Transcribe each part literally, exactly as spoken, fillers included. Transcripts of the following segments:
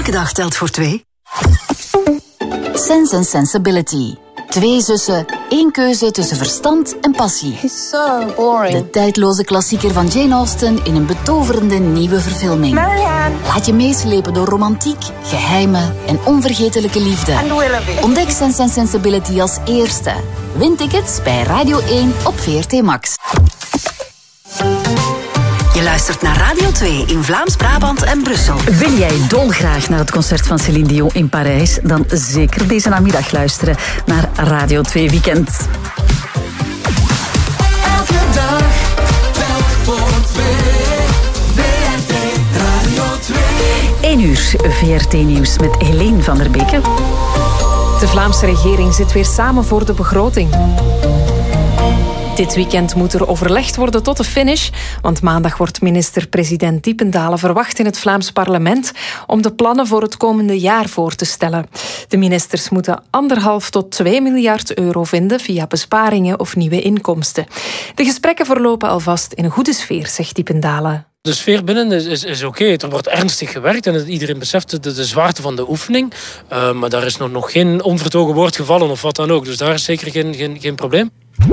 Elke dag telt voor twee. Sense and Sensibility. Twee zussen, één keuze tussen verstand en passie. He's so boring. De tijdloze klassieker van Jane Austen in een betoverende nieuwe verfilming. Marianne. Laat je meeslepen door romantiek, geheimen en onvergetelijke liefde. And Willoughby. Ontdek Sense and Sensibility als eerste. Win tickets bij Radio één op V R T Max. Je luistert naar Radio twee in Vlaams-Brabant en Brussel. Wil jij dolgraag naar het concert van Céline Dion in Parijs? Dan zeker deze namiddag luisteren naar Radio twee Weekend. Elke dag telt voor twee. V R T Radio twee. één uur V R T-nieuws met Helene van der Beke. De Vlaamse regering zit weer samen voor de begroting. Dit weekend moet er overlegd worden tot de finish, want maandag wordt minister-president Diependalen verwacht in het Vlaams parlement om de plannen voor het komende jaar voor te stellen. De ministers moeten anderhalf tot twee miljard euro vinden via besparingen of nieuwe inkomsten. De gesprekken verlopen alvast in een goede sfeer, zegt Diependalen. De sfeer binnen is, is, is oké. Okay. Er wordt ernstig gewerkt en iedereen beseft de, de zwaarte van de oefening. Uh, maar daar is nog, nog geen onvertogen woord gevallen of wat dan ook. Dus daar is zeker geen, geen, geen probleem.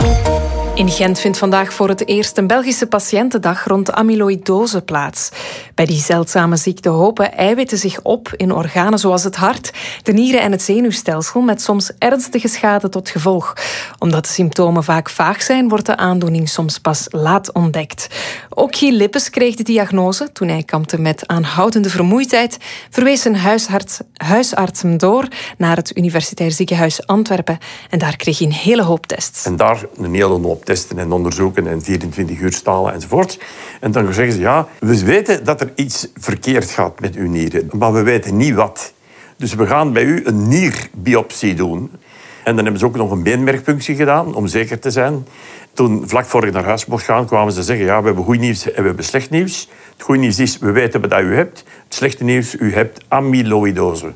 In Gent vindt vandaag voor het eerst een Belgische patiëntendag rond amyloïdose plaats. Bij die zeldzame ziekte hopen eiwitten zich op in organen zoals het hart, de nieren en het zenuwstelsel, met soms ernstige schade tot gevolg. Omdat de symptomen vaak vaag zijn, wordt de aandoening soms pas laat ontdekt. Ook Guy Lippes kreeg de diagnose toen hij kampte met aanhoudende vermoeidheid, verwees een huisarts, huisarts hem door naar het Universitair Ziekenhuis Antwerpen en daar kreeg hij een hele hoop tests. En daar een hele hoop testen en onderzoeken en vierentwintig uur stalen enzovoort. En dan zeggen ze, ja, we weten dat er iets verkeerd gaat met uw nieren, maar we weten niet wat. Dus we gaan bij u een nierbiopsie doen. En dan hebben ze ook nog een beenmergpunctie gedaan, om zeker te zijn. Toen, vlak voor ik naar huis mocht gaan, kwamen ze zeggen, ja, we hebben goed nieuws en we hebben slecht nieuws. Het goede nieuws is, we weten wat u hebt. Het slechte nieuws, u hebt amyloïdose.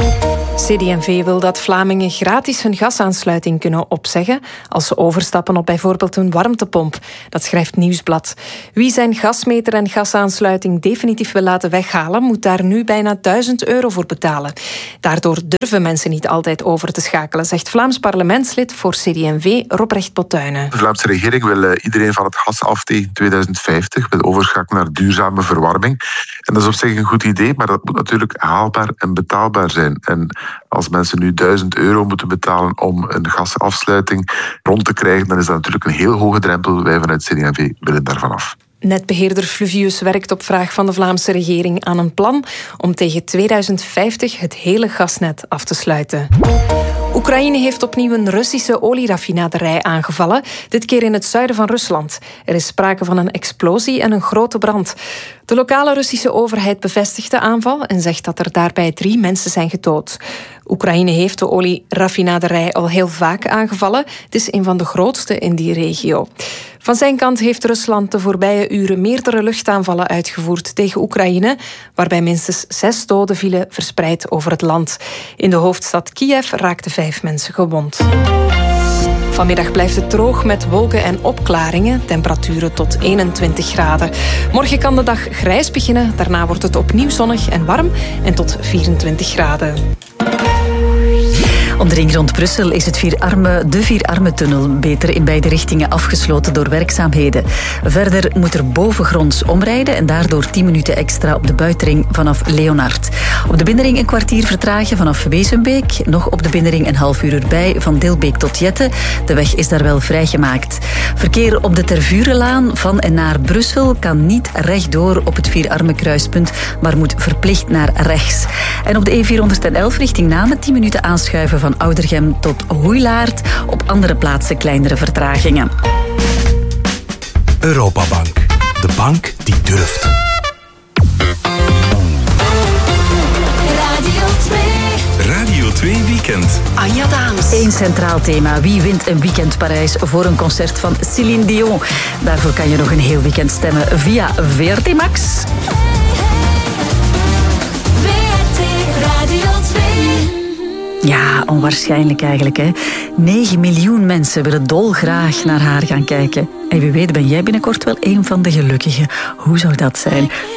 C D en V wil dat Vlamingen gratis hun gasaansluiting kunnen opzeggen als ze overstappen op bijvoorbeeld een warmtepomp. Dat schrijft Nieuwsblad. Wie zijn gasmeter en gasaansluiting definitief wil laten weghalen, moet daar nu bijna duizend euro voor betalen. Daardoor durven mensen niet altijd over te schakelen, zegt Vlaams parlementslid voor C D en V Robrecht Bottuinen. De Vlaamse regering wil iedereen van het gas af tegen tweeduizend vijftig, wil overschakelen naar duurzame verwarming. En dat is op zich een goed idee, maar dat moet natuurlijk haalbaar en betaalbaar zijn. En als mensen nu duizend euro moeten betalen om een gasafsluiting rond te krijgen, dan is dat natuurlijk een heel hoge drempel. Wij vanuit C D en V willen daarvan af. Netbeheerder Fluvius werkt op vraag van de Vlaamse regering aan een plan om tegen tweeduizend vijftig het hele gasnet af te sluiten. Oekraïne heeft opnieuw een Russische olieraffinaderij aangevallen, dit keer in het zuiden van Rusland. Er is sprake van een explosie en een grote brand. De lokale Russische overheid bevestigt de aanval en zegt dat er daarbij drie mensen zijn gedood. Oekraïne heeft de olieraffinaderij al heel vaak aangevallen. Het is een van de grootste in die regio. Van zijn kant heeft Rusland de voorbije uren meerdere luchtaanvallen uitgevoerd tegen Oekraïne, waarbij minstens zes doden vielen verspreid over het land. In de hoofdstad Kiev raakten vijf mensen gewond. Vanmiddag blijft het droog met wolken en opklaringen. Temperaturen tot eenentwintig graden. Morgen kan de dag grijs beginnen. Daarna wordt het opnieuw zonnig en warm en tot vierentwintig graden. Op de ring rond Brussel is het Vierarme, de Vierarme-tunnel beter in beide richtingen afgesloten door werkzaamheden. Verder moet er bovengronds omrijden en daardoor tien minuten extra op de buitenring vanaf Leonard. Op de binnenring een kwartier vertragen vanaf Wezenbeek. Nog op de binnenring een half uur erbij van Dilbeek tot Jette. De weg is daar wel vrijgemaakt. Verkeer op de Tervurenlaan van en naar Brussel kan niet rechtdoor op het Vierarme-kruispunt, maar moet verplicht naar rechts. En op de E vierhonderdelf richting Namen tien minuten aanschuiven van van Oudergem tot Hoeilaard. Op andere plaatsen kleinere vertragingen. Europabank. De bank die durft. Radio twee. Radio twee Weekend. Anja Daams. Eén centraal thema. Wie wint een weekend Parijs voor een concert van Céline Dion? Daarvoor kan je nog een heel weekend stemmen via V R T Max. V R T Radio twee. Ja, onwaarschijnlijk eigenlijk, hè. negen miljoen mensen willen dolgraag naar haar gaan kijken. En wie weet ben jij binnenkort wel een van de gelukkigen. Hoe zou dat zijn?